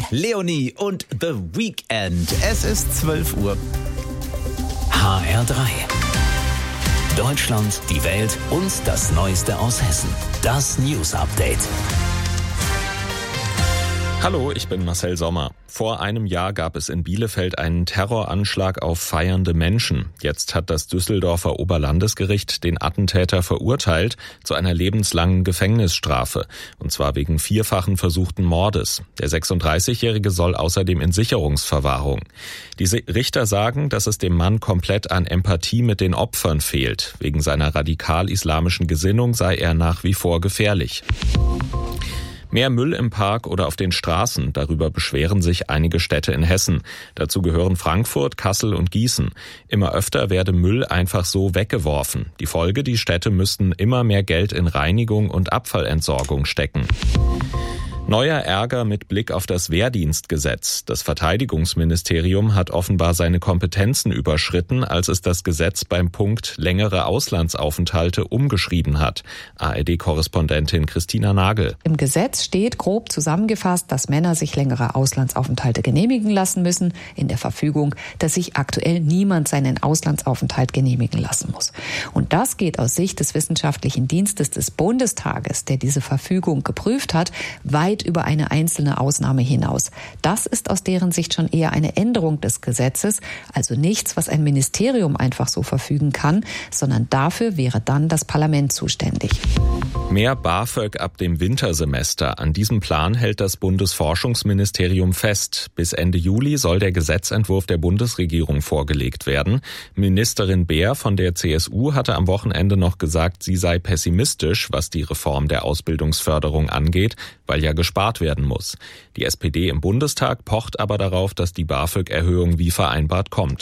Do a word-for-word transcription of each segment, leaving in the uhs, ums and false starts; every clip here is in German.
Leonie und The Weeknd. Es ist zwölf Uhr. H R drei. Deutschland, die Welt und das Neueste aus Hessen. Das News Update. Hallo, ich bin Marcel Sommer. Vor einem Jahr gab es in Bielefeld einen Terroranschlag auf feiernde Menschen. Jetzt hat das Düsseldorfer Oberlandesgericht den Attentäter verurteilt zu einer lebenslangen Gefängnisstrafe. Und zwar wegen vierfachen versuchten Mordes. Der sechsunddreißigjährige soll außerdem in Sicherungsverwahrung. Die Richter sagen, dass es dem Mann komplett an Empathie mit den Opfern fehlt. Wegen seiner radikal-islamischen Gesinnung sei er nach wie vor gefährlich. Mehr Müll im Park oder auf den Straßen, darüber beschweren sich einige Städte in Hessen. Dazu gehören Frankfurt, Kassel und Gießen. Immer öfter werde Müll einfach so weggeworfen. Die Folge, die Städte müssten immer mehr Geld in Reinigung und Abfallentsorgung stecken. Neuer Ärger mit Blick auf das Wehrdienstgesetz. Das Verteidigungsministerium hat offenbar seine Kompetenzen überschritten, als es das Gesetz beim Punkt längere Auslandsaufenthalte umgeschrieben hat. A R D-Korrespondentin Christina Nagel. Im Gesetz steht grob zusammengefasst, dass Männer sich längere Auslandsaufenthalte genehmigen lassen müssen. In der Verfügung, dass sich aktuell niemand seinen Auslandsaufenthalt genehmigen lassen muss. Und das geht aus Sicht des Wissenschaftlichen Dienstes des Bundestages, der diese Verfügung geprüft hat, weit über eine einzelne Ausnahme hinaus. Das ist aus deren Sicht schon eher eine Änderung des Gesetzes, also nichts, was ein Ministerium einfach so verfügen kann, sondern dafür wäre dann das Parlament zuständig. Mehr BAföG ab dem Wintersemester. An diesem Plan hält das Bundesforschungsministerium fest. Bis Ende Juli soll der Gesetzentwurf der Bundesregierung vorgelegt werden. Ministerin Beer von der C S U hatte am Wochenende noch gesagt, sie sei pessimistisch, was die Reform der Ausbildungsförderung angeht, weil ja gespart werden muss. Die S P D im Bundestag pocht aber darauf, dass die BAföG-Erhöhung wie vereinbart kommt.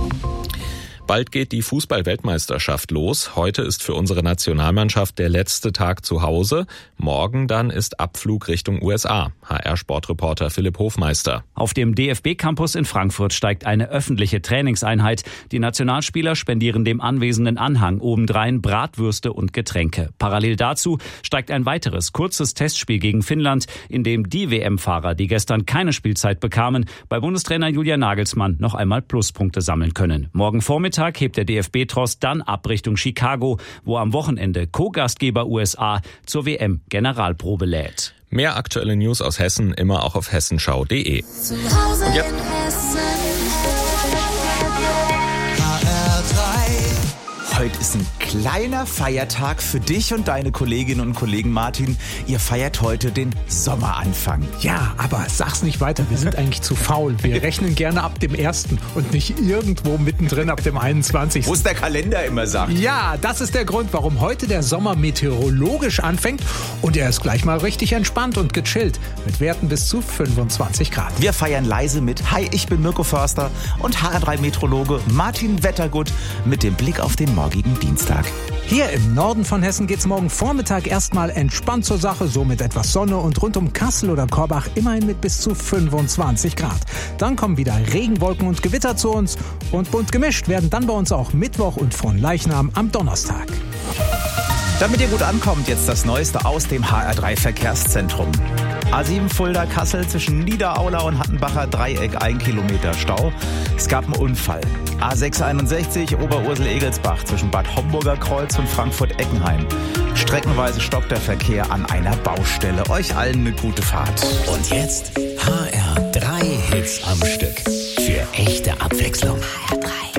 Bald geht die Fußball-Weltmeisterschaft los. Heute ist für unsere Nationalmannschaft der letzte Tag zu Hause. Morgen dann ist Abflug Richtung U S A. H R-Sportreporter Philipp Hofmeister. Auf dem D F B-Campus in Frankfurt steigt eine öffentliche Trainingseinheit. Die Nationalspieler spendieren dem anwesenden Anhang obendrein Bratwürste und Getränke. Parallel dazu steigt ein weiteres kurzes Testspiel gegen Finnland, in dem die W M-Fahrer, die gestern keine Spielzeit bekamen, bei Bundestrainer Julian Nagelsmann noch einmal Pluspunkte sammeln können. Morgen Vormittag hebt der D F B-Tross dann ab Richtung Chicago, wo am Wochenende Co-Gastgeber U S A zur W M-Generalprobe lädt. Mehr aktuelle News aus Hessen immer auch auf hessenschau punkt de. Zu Hause Und jetzt in Hessen. H R drei. Heute ist ein kleiner Feiertag für dich und deine Kolleginnen und Kollegen. Martin, ihr feiert heute den Sommeranfang. Ja, aber sag's nicht weiter, wir sind eigentlich zu faul. Wir rechnen gerne ab dem ersten und nicht irgendwo mittendrin ab dem einundzwanzigsten Wo es der Kalender immer sagt. Ja, das ist der Grund, warum heute der Sommer meteorologisch anfängt und er ist gleich mal richtig entspannt und gechillt mit Werten bis zu fünfundzwanzig Grad. Wir feiern leise mit Hi, ich bin Mirko Förster und H R drei Meteorologe Martin Wettergut mit dem Blick auf den morgigen Dienstag. Hier im Norden von Hessen geht's morgen Vormittag erstmal entspannt zur Sache, so mit etwas Sonne und rund um Kassel oder Korbach immerhin mit bis zu fünfundzwanzig Grad. Dann kommen wieder Regenwolken und Gewitter zu uns und bunt gemischt werden dann bei uns auch Mittwoch und Fronleichnam am Donnerstag. Damit ihr gut ankommt, jetzt das Neueste aus dem H R drei Verkehrszentrum. A sieben Fulda Kassel zwischen Niederaula und Hattenbacher Dreieck, ein Kilometer Stau. Es gab einen Unfall. A sechs einundsechzig Oberursel-Egelsbach zwischen Bad Homburger Kreuz und Frankfurt-Eckenheim. Streckenweise stockt der Verkehr an einer Baustelle. Euch allen eine gute Fahrt. Und jetzt H R drei Hits am Stück. Für echte Abwechslung.